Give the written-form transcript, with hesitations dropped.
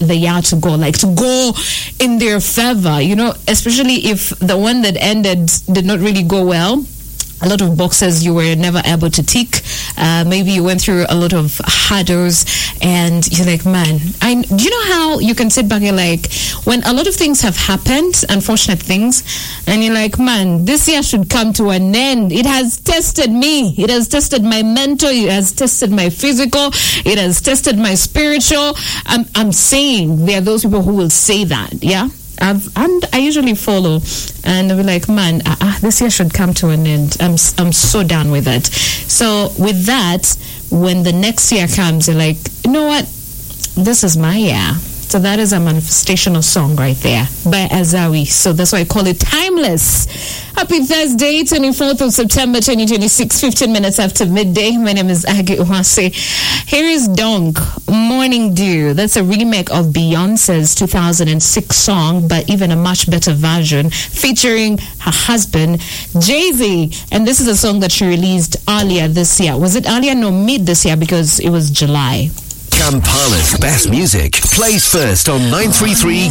the year to go, like to go in their favor, you know, especially if the one that ended did not really go well. A lot of boxes you were never able to tick. Maybe you went through a lot of hurdles, and you're like, man, do you know how you can sit back and like, when a lot of things have happened, unfortunate things, and you're like, man, this year should come to an end. It has tested me. It has tested my mental. It has tested my physical. It has tested my spiritual. I'm saying there are those people who will say that, yeah? And I usually follow, and I'll be like, man, this year should come to an end. I'm so done with it. So with that, when the next year comes, you're like, you know what? This is my year. So that is a manifestational song right there by Azawi. So that's why I call it timeless. Happy Thursday, 24th of September, 2026, 15 minutes after midday. My name is Agi Uwase. Here is Donk, Morning Dew. That's a remake of Beyonce's 2006 song, but even a much better version, featuring her husband, Jay-Z. And this is a song that she released earlier this year. Was it earlier? No, mid this year, because it was July. Kampala's best music plays first on 933